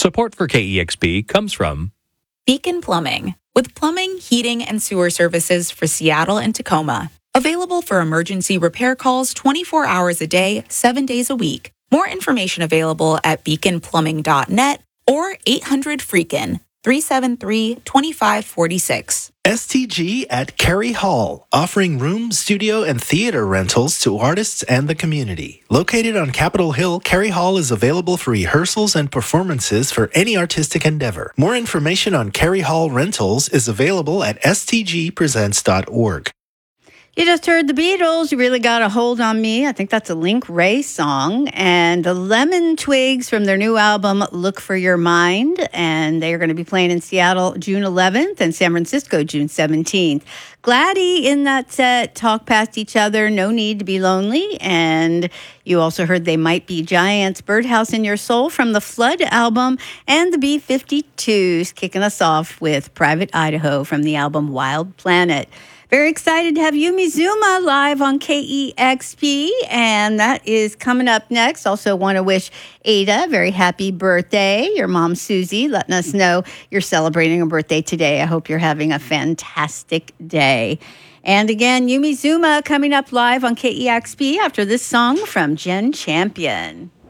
Support for KEXP comes from Beacon Plumbing, with plumbing, heating, and sewer services for Seattle and Tacoma. Available for emergency repair calls 24 hours a day, 7 days a week. More information available at beaconplumbing.net or 800-FREAKIN, 373-2546. STG at Carey Hall, offering room, studio, and theater rentals to artists and the community. Located on Capitol Hill, Carey Hall is available for rehearsals and performances for any artistic endeavor. More information on Carey Hall rentals is available at stgpresents.org. You just heard the Beatles, You Really Got a Hold on Me. I think that's a Link Wray song. And the Lemon Twigs from their new album, Look for Your Mind. And they are going to be playing in Seattle June 11th and San Francisco June 17th. Gladdy in that set, Talk Past Each Other, No Need to Be Lonely. And you also heard They Might Be Giants, Birdhouse in Your Soul from the Flood album. And the B-52s kicking us off with Private Idaho from the album Wild Planet. Very excited to have Yumi Zuma live on KEXP, and that is coming up next. Also want to wish Ada a very happy birthday. Your mom, Susie, letting us know you're celebrating a birthday today. I hope you're having a fantastic day. And again, Yumi Zuma coming up live on KEXP after this song from Jen Champion.